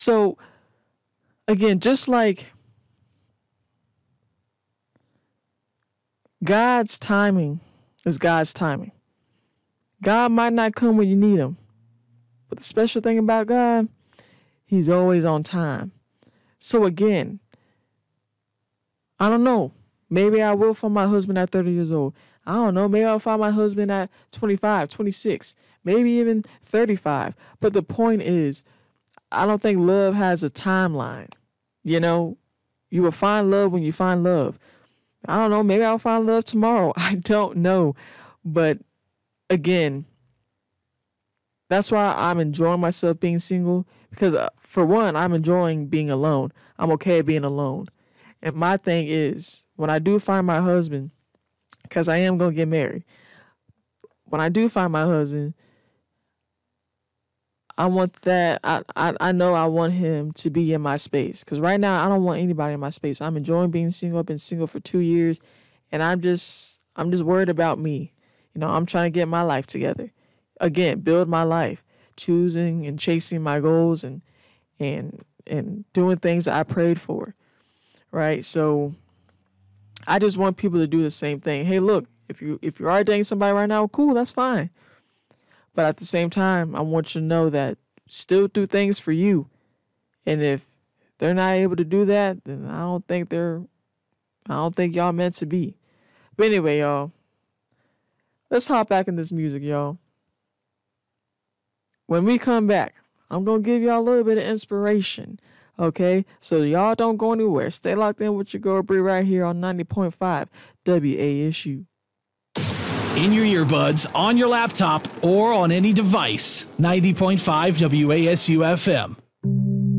So again, just like God's timing is God's timing. God might not come when you need him. But the special thing about God, he's always on time. So again, I don't know. Maybe I will find my husband at 30 years old. I don't know. Maybe I'll find my husband at 25, 26, maybe even 35. But the point is, I don't think love has a timeline. You know, you will find love when you find love. I don't know. Maybe I'll find love tomorrow. I don't know. But again, that's why I'm enjoying myself being single. Because for one, I'm enjoying being alone. I'm okay being alone. And my thing is, when I do find my husband, because I am going to get married, when I do find my husband, I want that. I know I want him to be in my space. Because right now, I don't want anybody in my space. I'm enjoying being single. I've been single for 2 years. And I'm just worried about me. You know, I'm trying to get my life together. Again, build my life. Choosing and chasing my goals and doing things that I prayed for. Right? So I just want people to do the same thing. Hey, look, if you are dating somebody right now, cool, that's fine. But at the same time, I want you to know that still do things for you. And if they're not able to do that, then I don't think y'all meant to be. But anyway, y'all, let's hop back in this music, y'all. When we come back, I'm going to give y'all a little bit of inspiration. Okay, so y'all don't go anywhere. Stay locked in with your girl Bree right here on 90.5 WASU. In your earbuds, on your laptop, or on any device, 90.5 WASU FM.